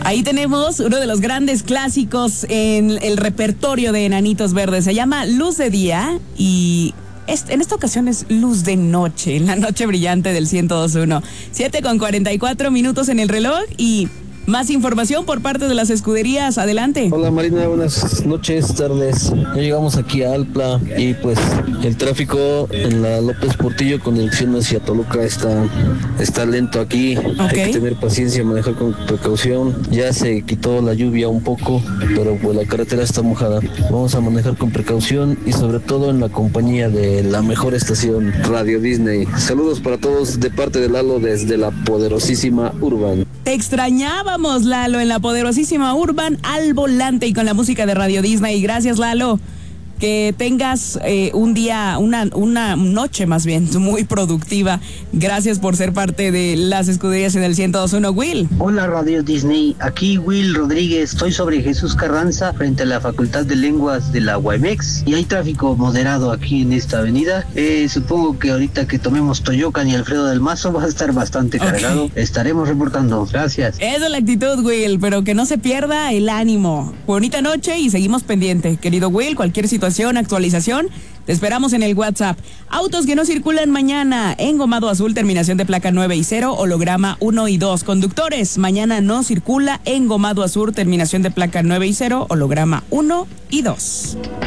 Ahí tenemos uno de los grandes clásicos en el repertorio de Enanitos Verdes. Se llama Luz de Día y en esta ocasión es Luz de Noche, en la noche brillante del 102.1. 7:44 en el reloj y más información por parte de las escuderías. Adelante. Hola Marina, buenas noches, tardes. Ya llegamos aquí a Alpla y pues el tráfico en la López Portillo con dirección hacia Toluca está lento aquí. Okay. Hay que tener paciencia, manejar con precaución. Ya se quitó la lluvia un poco, pero pues la carretera está mojada. Vamos a manejar con precaución y sobre todo en la compañía de la mejor estación, Radio Disney. Saludos para todos de parte de Lalo desde la poderosísima Urban. Te extrañábamos, Lalo, en la poderosísima Urban al volante y con la música de Radio Disney. Gracias, Lalo. Que tengas un día, una noche más bien, muy productiva. Gracias por ser parte de las escuderías en el 102.1, Will. Hola Radio Disney, aquí Will Rodríguez. Estoy sobre Jesús Carranza frente a la Facultad de Lenguas de la UAMX y hay tráfico moderado aquí en esta avenida. Supongo que ahorita que tomemos Toyocan y Alfredo del Mazo va a estar bastante cargado. Estaremos reportando. Gracias. Esa es la actitud, Will, pero que no se pierda el ánimo. Bonita noche y seguimos pendiente. Querido Will, cualquier situación, actualización, te esperamos en el WhatsApp. Autos que no circulan mañana: engomado azul, terminación de placa 9 y 0, holograma 1 y 2. Conductores, mañana no circula engomado azul, terminación de placa 9 y 0, holograma 1 y 2.